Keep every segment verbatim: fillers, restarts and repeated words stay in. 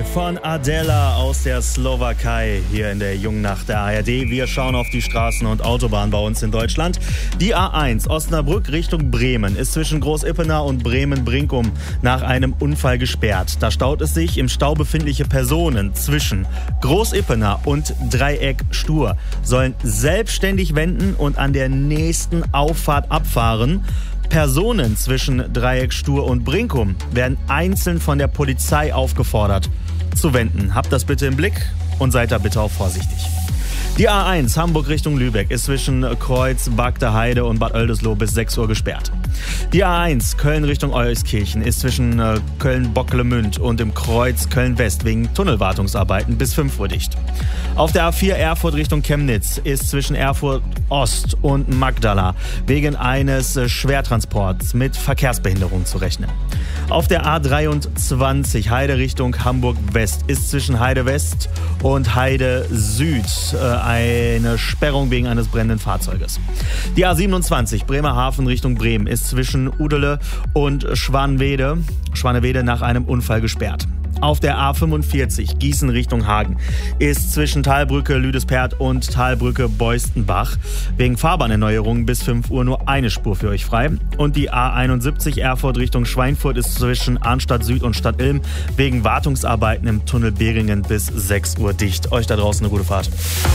von Adela aus der Slowakei hier in der jungen Nacht der A R D. Wir schauen auf die Straßen und Autobahnen bei uns in Deutschland. Die A eins Osnabrück Richtung Bremen ist zwischen Groß-Ippener und Bremen-Brinkum nach einem Unfall gesperrt. Da staut es sich. Im Stau befindliche Personen zwischen Groß-Ippener und Dreieck Stur sollen selbstständig wenden und an der nächsten Auffahrt abfahren. Personen zwischen Dreieck Stur und Brinkum werden einzeln von der Polizei aufgefordert zu wenden. Habt das bitte im Blick und seid da bitte auch vorsichtig. Die A eins Hamburg Richtung Lübeck ist zwischen Kreuz, Bagde Heide und Bad Oeldesloe bis sechs Uhr gesperrt. Die A eins Köln Richtung Euskirchen ist zwischen Köln-Bocklemünd und im Kreuz Köln-West wegen Tunnelwartungsarbeiten bis fünf Uhr dicht. Auf der A vier Erfurt Richtung Chemnitz ist zwischen Erfurt Ost und Magdala wegen eines Schwertransports mit Verkehrsbehinderung zu rechnen. Auf der A dreiundzwanzig Heide Richtung Hamburg West ist zwischen Heide West und Heide Süd äh, eine Sperrung wegen eines brennenden Fahrzeuges. Die A siebenundzwanzig Bremerhaven Richtung Bremen ist zwischen Udele und Schwanwede, Schwanewede nach einem Unfall gesperrt. Auf der A fünfundvierzig Gießen Richtung Hagen ist zwischen Talbrücke Lüdespert und Talbrücke Beustenbach wegen Fahrbahnerneuerungen bis fünf Uhr nur eine Spur für euch frei. Und die A einundsiebzig Erfurt Richtung Schweinfurt ist zwischen Arnstadt Süd und Stadt Ilm wegen Wartungsarbeiten im Tunnel Beringen bis sechs Uhr dicht. Euch da draußen eine gute Fahrt.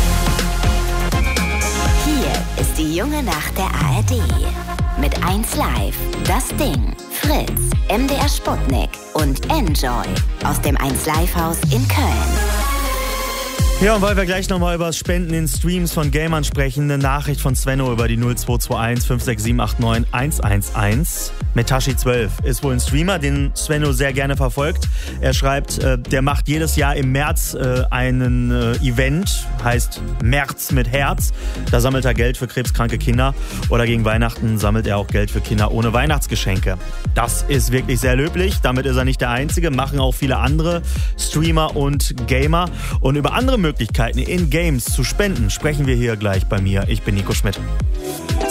Hier ist die junge Nacht der A R D. Mit eins Live, Das Ding, Fritz, M D R Sputnik und Enjoy aus dem eins Live Haus in Köln. Ja, und weil wir gleich nochmal über das Spenden in Streams von Gamern sprechen, eine Nachricht von Svenno über die null zwei zwei eins fünf sechs sieben acht neun eins eins eins. Metashi zwölf ist wohl ein Streamer, den Svenno sehr gerne verfolgt. Er schreibt, äh, der macht jedes Jahr im März äh, einen äh, Event, heißt März mit Herz. Da sammelt er Geld für krebskranke Kinder oder gegen Weihnachten sammelt er auch Geld für Kinder ohne Weihnachtsgeschenke. Das ist wirklich sehr löblich, damit ist er nicht der Einzige, machen auch viele andere Streamer und Gamer. Und über andere Möglichkeiten in Games zu spenden, sprechen wir hier gleich bei mir. Ich bin Nico Schmidt.